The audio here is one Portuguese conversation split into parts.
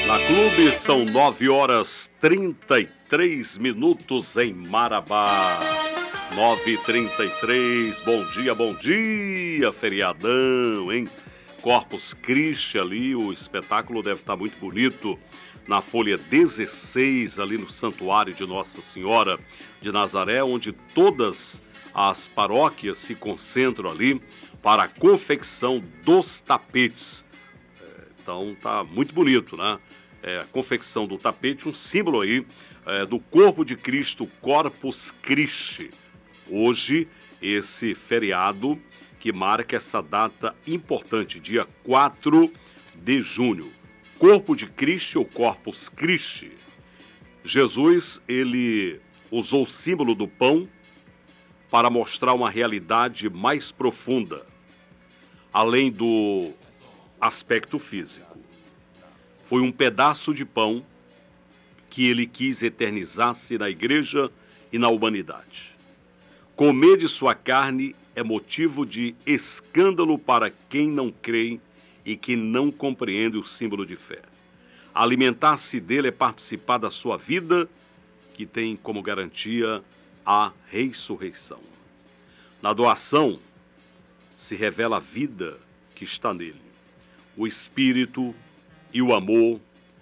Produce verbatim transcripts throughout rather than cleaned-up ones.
Na Clube são nove horas trinta e três minutos em Marabá. nove e trinta e três, bom dia, bom dia, feriadão, hein? Corpus Christi ali, o espetáculo deve estar muito bonito. Na folha dezesseis, ali no Santuário de Nossa Senhora de Nazaré, onde todas as paróquias se concentram ali para a confecção dos tapetes. Então tá muito bonito, né? É, a confecção do tapete, um símbolo aí é, do corpo de Cristo, Corpus Christi. Hoje, esse feriado que marca essa data importante, dia quatro de junho. Corpo de Cristo ou Corpus Christi. Jesus, ele usou o símbolo do pão para mostrar uma realidade mais profunda, além do aspecto físico. Foi um pedaço de pão que ele quis eternizar-se na igreja e na humanidade. Comer de sua carne é motivo de escândalo para quem não crê e que não compreende o símbolo de fé. Alimentar-se dele é participar da sua vida, que tem como garantia a ressurreição. Na doação se revela a vida que está nele, o espírito e o amor.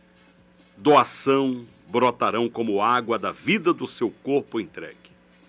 Doação brotarão como água da vida do seu corpo entregue.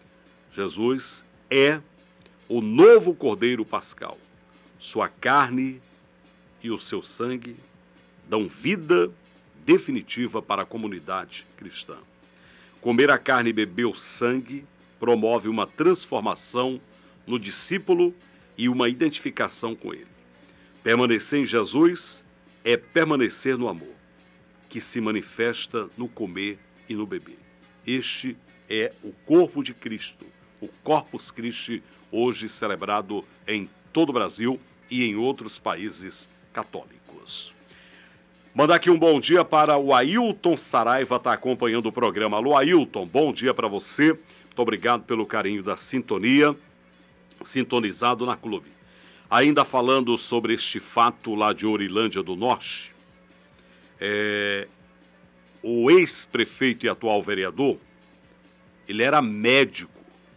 Jesus é o novo Cordeiro Pascal. Sua carne e o seu sangue dão vida definitiva para a comunidade cristã. Comer a carne e beber o sangue promove uma transformação no discípulo e uma identificação com ele. Permanecer em Jesus é permanecer no amor, que se manifesta no comer e no beber. Este é o corpo de Cristo, o Corpus Christi, hoje celebrado em todo o Brasil e em outros países católicos. Mandar aqui um bom dia para o Ailton Saraiva, está acompanhando o programa. Alô, Ailton, bom dia para você. Muito obrigado pelo carinho da sintonia, sintonizado na Clube. Ainda falando sobre este fato lá de Orilândia do Norte, é, o ex-prefeito e atual vereador, ele era médico,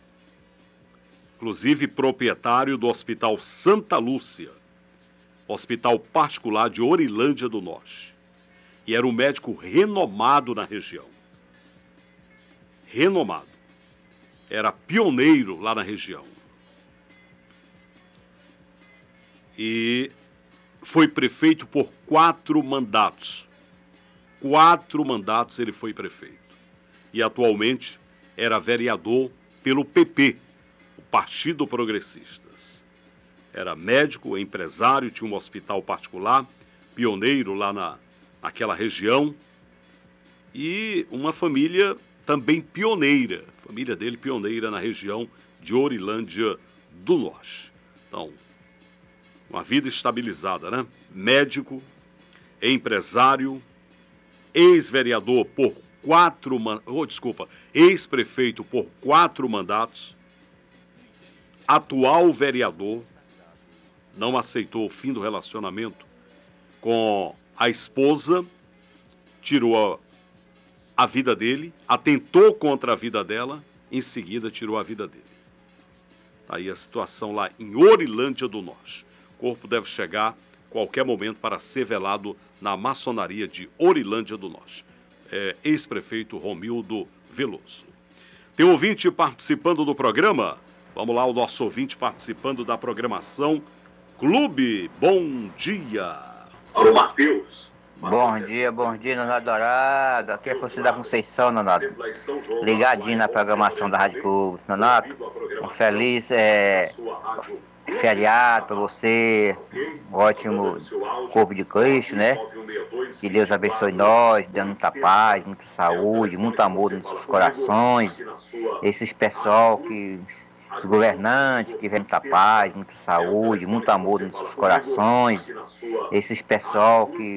inclusive proprietário do Hospital Santa Lúcia, hospital particular de Orilândia do Norte. E era um médico renomado na região. Renomado. Era pioneiro lá na região. E foi prefeito por quatro mandatos. Quatro mandatos ele foi prefeito. E atualmente era vereador pelo P P, o Partido Progressistas. Era médico, empresário, tinha um hospital particular, pioneiro lá na, naquela região. E uma família também pioneira, a família dele pioneira na região de Orilândia do Norte. Então, uma vida estabilizada, né? Médico, empresário, ex-vereador por quatro, oh, desculpa, ex-prefeito por quatro mandatos, atual vereador, não aceitou o fim do relacionamento com a esposa, tirou a, a vida dele, atentou contra a vida dela, em seguida tirou a vida dele. Tá aí a situação lá em Orilândia do Norte. O corpo deve chegar a qualquer momento para ser velado na maçonaria de Orilândia do Norte. É, ex-prefeito Romildo Veloso. Tem ouvinte participando do programa? Vamos lá, o nosso ouvinte participando da programação Clube. Bom dia. Alô, Matheus. Bom dia, bom dia, Nonato Dourado. Aqui é você da Conceição, Nonato. Ligadinho na programação da Rádio Clube. Nonato, um feliz é, feriado para você. Um ótimo corpo de Cristo, né? Que Deus abençoe nós, dando muita paz, muita saúde, muito amor nos nossos corações. Esses pessoal que... os governantes que vêm muita paz, muita saúde, muito amor nos nossos corações. Esses pessoal que